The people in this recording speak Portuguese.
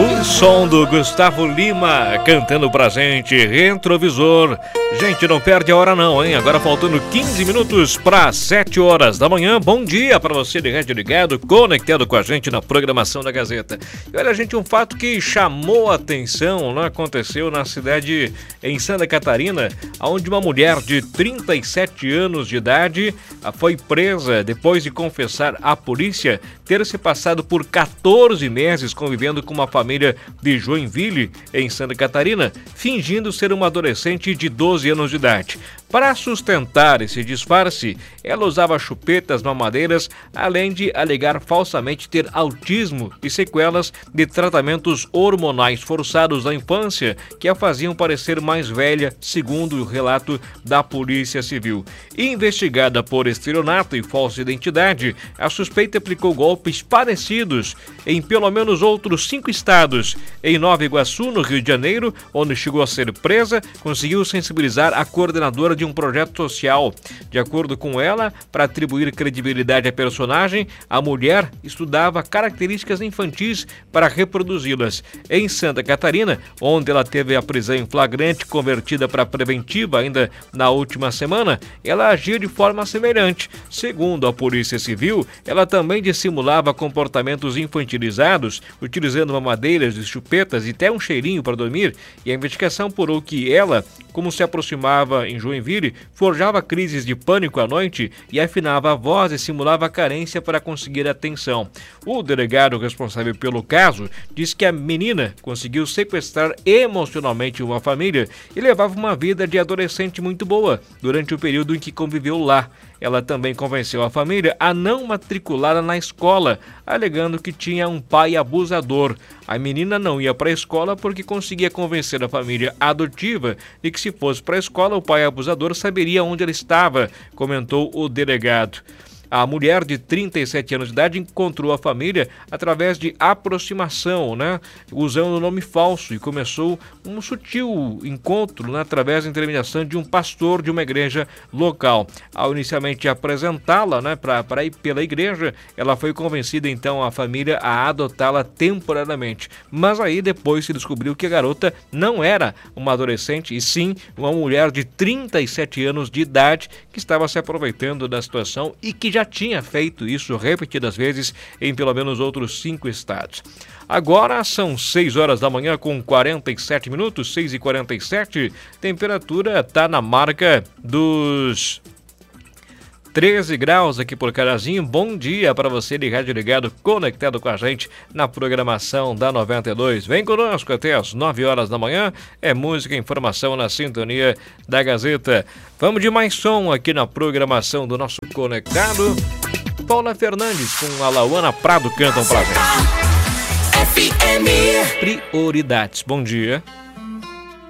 O som do Gustavo Lima cantando pra gente, Retrovisor. Gente, não perde a hora não, hein? Agora faltando 15 minutos para 7 horas da manhã. Bom dia para você de rádio ligado, conectado com a gente na programação da Gazeta. E olha, gente, um fato que chamou a atenção, né? Aconteceu na cidade em Santa Catarina, onde uma mulher de 37 anos de idade foi presa depois de confessar à polícia ter se passado por 14 meses convivendo com uma família de Joinville, em Santa Catarina, fingindo ser uma adolescente de 12 anos de idade. Para sustentar esse disfarce, ela usava chupetas mamadeiras, além de alegar falsamente ter autismo e sequelas de tratamentos hormonais forçados na infância, que a faziam parecer mais velha, segundo o relato da Polícia Civil. Investigada por estelionato e falsa identidade, a suspeita aplicou golpes parecidos em pelo menos outros 5 estados. Em Nova Iguaçu, no Rio de Janeiro, onde chegou a ser presa, conseguiu sensibilizar a coordenadora de um projeto social. De acordo com ela, para atribuir credibilidade à personagem, a mulher estudava características infantis para reproduzi-las. Em Santa Catarina, onde ela teve a prisão em flagrante convertida para preventiva ainda na última semana, ela agia de forma semelhante. Segundo a Polícia Civil, ela também dissimulava comportamentos infantilizados, utilizando mamadeiras e chupetas e até um cheirinho para dormir, e a investigação apurou que ela, como se aproximava em Joinville, forjava crises de pânico à noite e afinava a voz e simulava carência para conseguir atenção. O delegado responsável pelo caso diz que a menina conseguiu sequestrar emocionalmente uma família e levava uma vida de adolescente muito boa durante o período em que conviveu lá. Ela também convenceu a família a não matriculá-la na escola, alegando que tinha um pai abusador. A menina não ia para a escola porque conseguia convencer a família adotiva de que se fosse para a escola o pai abusador saberia onde ela estava, comentou o delegado. A mulher de 37 anos de idade encontrou a família através de aproximação, usando o nome falso, e começou um sutil encontro, através da intermediação de um pastor de uma igreja local. Ao inicialmente apresentá-la para ir pela igreja, ela foi convencida então a família a adotá-la temporariamente. Mas aí depois se descobriu que a garota não era uma adolescente, e sim uma mulher de 37 anos de idade que estava se aproveitando da situação e que já tinha feito isso repetidas vezes em pelo menos outros 5 estados. Agora são 6 horas da manhã com 47 minutos, 6h47, temperatura está na marca dos 13 graus aqui por Carazinho. Bom dia para você de rádio ligado, conectado com a gente na programação da 92. Vem conosco até as 9 horas da manhã. É música e informação na sintonia da Gazeta. Vamos de mais som aqui na programação do nosso Conectado. Paula Fernandes com a Lauana Prado cantam pra gente. Prioridades. Bom dia.